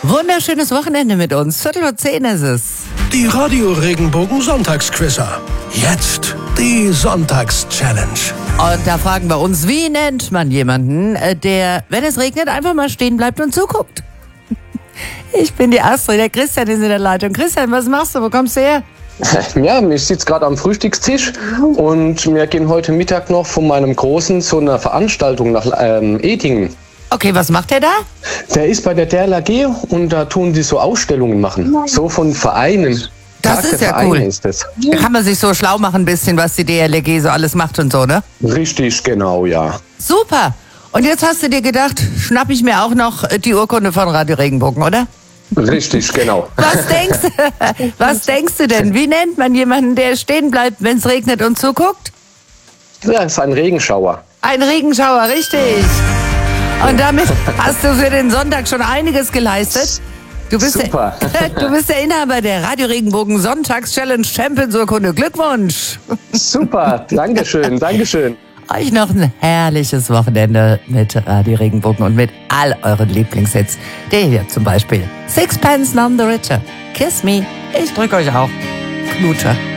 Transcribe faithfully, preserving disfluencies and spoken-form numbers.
Wunderschönes Wochenende mit uns. Viertel vor zehn ist es. Die Radio Regenbogen Sonntagsquizzer. Jetzt die Sonntags-Challenge. Und da fragen wir uns, wie nennt man jemanden, der, wenn es regnet, einfach mal stehen bleibt und zuguckt? Ich bin die Astrid, der Christian ist in der Leitung. Christian, was machst du? Wo kommst du her? Ja, ich sitze gerade am Frühstückstisch und wir gehen heute Mittag noch von meinem Großen zu einer Veranstaltung nach ähm, Edingen. Okay, was macht der da? Der ist bei der D L R G und da tun die so Ausstellungen machen. So von Vereinen. Das Tag ist der ja Vereine cool. Ist das. Da kann man sich so schlau machen ein bisschen, was die D L R G so alles macht und so, ne? Richtig, genau, ja. Super. Und jetzt hast du dir gedacht, schnapp ich mir auch noch die Urkunde von Radio Regenbogen, oder? Richtig, genau. Was denkst du, was denkst du denn? Wie nennt man jemanden, der stehen bleibt, wenn es regnet und zuguckt? Ja, ist ein Regenschauer. Ein Regenschauer, richtig. Und damit hast du für den Sonntag schon einiges geleistet. Du bist, Super. Der, du bist der Inhaber der Radio Regenbogen Sonntags-Challenge Champions-Urkunde. Glückwunsch. Super, Dankeschön, Dankeschön. Euch noch ein herrliches Wochenende mit Radio Regenbogen und mit all euren Lieblingshits. Der hier zum Beispiel. Sixpence None the Richer. Kiss me. Ich drück euch auch. Knutscher.